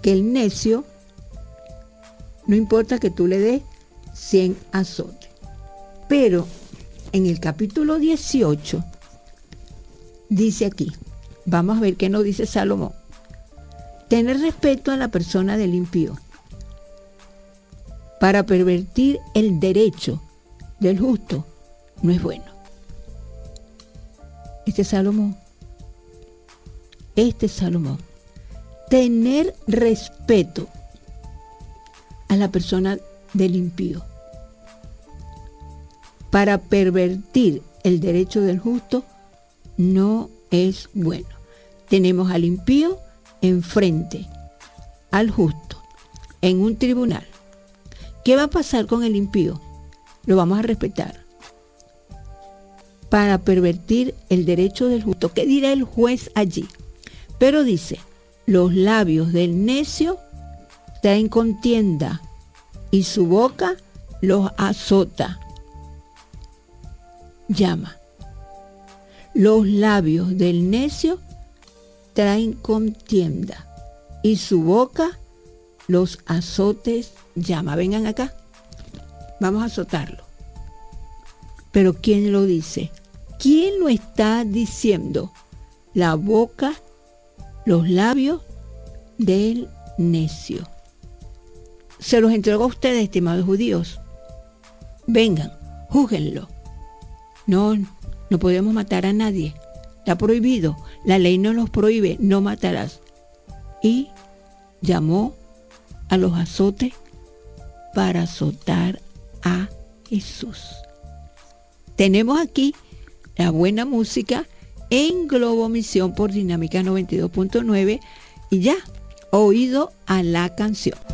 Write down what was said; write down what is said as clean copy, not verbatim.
que el necio, no importa que tú le des 100 azotes. Pero en el capítulo 18 dice aquí, vamos a ver qué nos dice Salomón. Tener respeto a la persona del impío para pervertir el derecho del justo no es bueno. Este es Salomón. Tener respeto a la persona del impío para pervertir el derecho del justo no es bueno. Tenemos al impío enfrente al justo en un tribunal. ¿Qué va a pasar con el impío? Lo vamos a respetar para pervertir el derecho del justo. ¿Qué dirá el juez allí? Pero dice, los labios del necio traen contienda y su boca los azota. Llama. Los labios del necio traen contienda y su boca los azotes llama. Vengan acá, vamos a azotarlo. Pero ¿quién lo dice? ¿Quién lo está diciendo? La boca, los labios del necio. Se los entrego a ustedes, estimados judíos. Vengan, júzguenlo. No podemos matar a nadie. Está prohibido. La ley no los prohíbe. No matarás. Y llamó a los azotes para azotar a Jesús. Tenemos aquí la buena música en Globo Misión por Dinámica 92.9 y ya, oído a la canción.